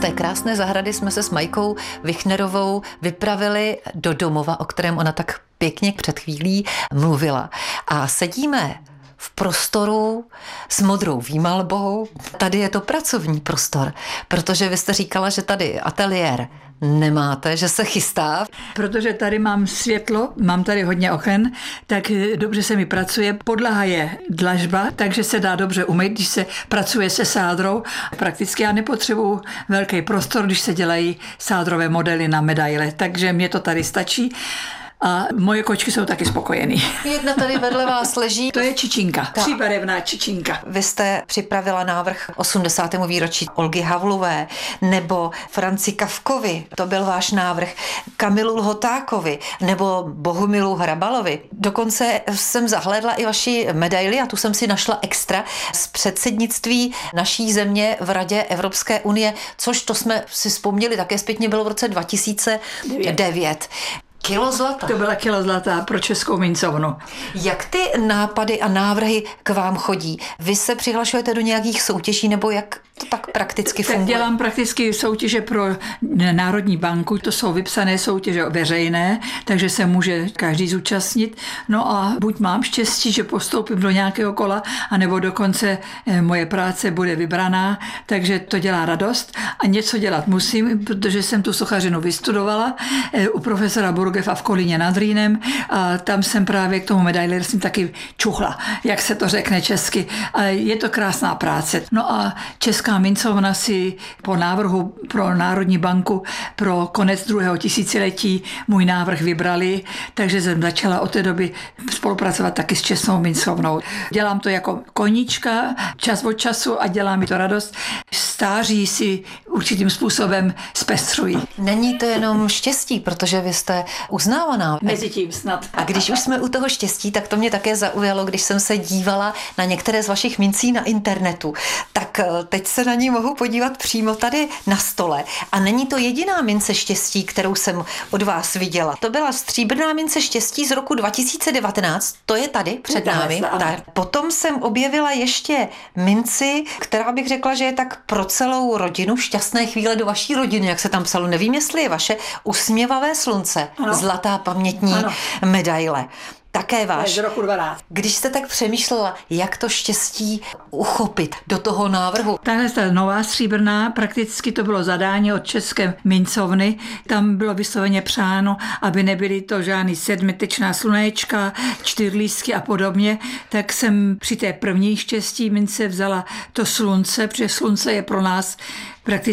té krásné zahrady jsme se s Majkou Vichnerovou vypravili do domova, o kterém ona tak pěkně před chvílí mluvila. A sedíme v prostoru s modrou výmalbou. Tady je to pracovní prostor, protože vy jste říkala, že tady ateliér nemáte, že se chystá. Protože tady mám světlo, mám tady hodně oken, tak dobře se mi pracuje. Podlaha je dlažba, takže se dá dobře umýt, když se pracuje se sádrou. Prakticky já nepotřebuji velký prostor, když se dělají sádrové modely na medaile, takže mě to tady stačí. A moje kočky jsou taky spokojený. Jedna tady vedle vás leží. To je čičinka, tříbarevná čičinka. Vy jste připravila návrh 80. výročí Olgy Havlové nebo Franci Kafkovi, to byl váš návrh, Kamilu Lhotákovi nebo Bohumilu Hrabalovi. Dokonce jsem zahlédla i vaši medaili a tu jsem si našla extra z předsednictví naší země v Radě Evropské unie, což to jsme si vzpomněli také zpětně, bylo v roce 2009. Kilo zlata. To byla kilo zlata pro Českou mincovnu. Jak ty nápady a návrhy k vám chodí? Vy se přihlašujete do nějakých soutěží nebo jak to tak prakticky funguje? Tak dělám prakticky soutěže pro Národní banku. To jsou vypsané soutěže veřejné, takže se může každý zúčastnit. No a buď mám štěstí, že postoupím do nějakého kola, anebo dokonce moje práce bude vybraná, takže to dělá radost. A něco dělat musím, protože jsem tu sochařinu vystudovala u profesora Burgefa v Kolíně nad Rýnem a tam jsem právě k tomu medaili jsem taky čuchla, jak se to řekne česky. A je to krásná práce. No a Česká mincovna si po návrhu pro Národní banku pro konec 2. tisíciletí můj návrh vybrali, takže jsem začala od té doby spolupracovat taky s Českou mincovnou. Dělám to jako koníčka, čas od času a dělá mi to radost. Stáří si určitým způsobem zpestřují. Není to jenom štěstí, protože vy jste uznávaná. Mezitím snad. A když už jsme u toho štěstí, tak to mě také zaujalo, když jsem se dívala na některé z vašich mincí na internetu. Tak teď se na ní mohu podívat přímo tady na stole. A není to jediná mince štěstí, kterou jsem od vás viděla. To byla stříbrná mince štěstí z roku 2019. To je tady před námi. Tak. Potom jsem objevila ještě minci, která bych řekla, že je tak pro celou rodinu šťastné chvíle do vaší rodiny, jak se tam psalo. Nevím, jestli je vaše usměvavé slunce. Ano. Zlatá pamětní medaile. Také váš. Z roku 12. Když jste tak přemýšlela, jak to štěstí uchopit do toho návrhu? Tahle ta nová stříbrná, prakticky to bylo zadání od České mincovny. Tam bylo vysloveně přáno, aby nebyly to žádný sedmitečná slunečka, čtyřlístky a podobně. Tak jsem při té první štěstí mince vzala to slunce, protože slunce je pro nás prakticky